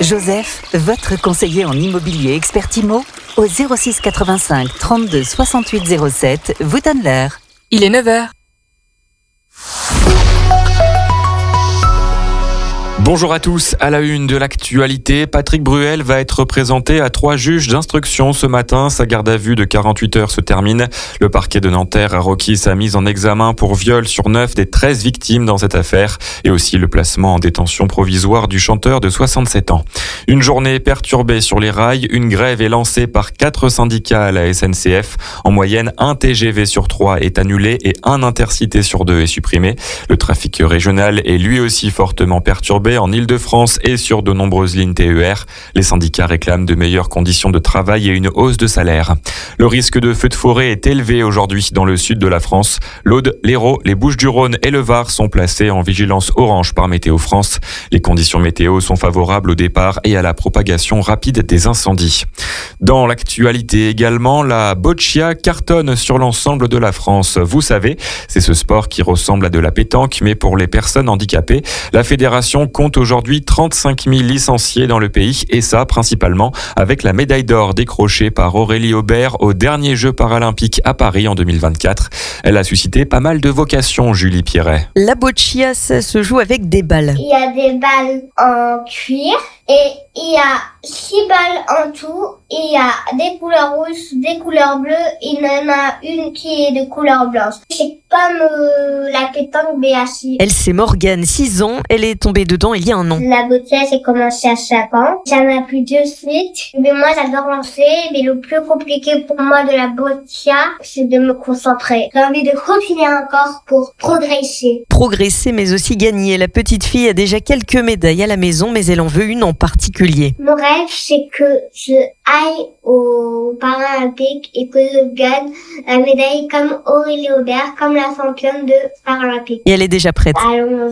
Joseph, votre conseiller en immobilier expert IMO, au 06 85 32 68 07, vous donne l'heure. Il est 9h. Bonjour à tous. À la une de l'actualité, Patrick Bruel va être présenté à 3 juges d'instruction ce matin. Sa garde à vue de 48 heures se termine. Le parquet de Nanterre a requis sa mise en examen pour viol sur 9 des 13 victimes dans cette affaire et aussi le placement en détention provisoire du chanteur de 67 ans. Une journée perturbée sur les rails. Une grève est lancée par 4 syndicats à la SNCF. En moyenne, 1 TGV sur 3 est annulé et 1 Intercité sur 2 est supprimé. Le trafic régional est lui aussi fortement perturbé en Île-de-France et sur de nombreuses lignes TER. Les syndicats réclament de meilleures conditions de travail et une hausse de salaire. Le risque de feu de forêt est élevé aujourd'hui dans le sud de la France. L'Aude, l'Hérault, les Bouches-du-Rhône et le Var sont placés en vigilance orange par Météo France. Les conditions météo sont favorables au départ et à la propagation rapide des incendies. Dans l'actualité également, la boccia cartonne sur l'ensemble de la France. Vous savez, c'est ce sport qui ressemble à de la pétanque, mais pour les personnes handicapées. La fédération compte aujourd'hui 35 000 licenciés dans le pays et ça principalement avec la médaille d'or décrochée par Aurélie Aubert aux derniers Jeux paralympiques à Paris en 2024. Elle a suscité pas mal de vocations, Julie Pierret. La boccia, ça se joue avec des balles. Il y a des balles en cuir et il y a 6 balles en tout. Il y a des couleurs rouges, des couleurs bleues. Il y en a une qui est de couleur blanche. C'est comme la pétanque BAC. Elle, c'est Morgane, 6 ans. Elle est tombée dedans il y a un an. La boccia, j'ai commencé à 5 ans. J'en ai appris 2 suite. Mais moi, j'adore lancer. Mais le plus compliqué pour moi de la boccia, c'est de me concentrer. J'ai envie de continuer encore pour progresser. Progresser, mais aussi gagner. La petite fille a déjà quelques médailles à la maison, mais elle en veut une en particulier. Mon rêve, c'est que je aille aux Paralympiques et que je gagne la médaille comme Aurélie Aubert, comme la championne de Paralympique. Et elle est déjà prête. Allons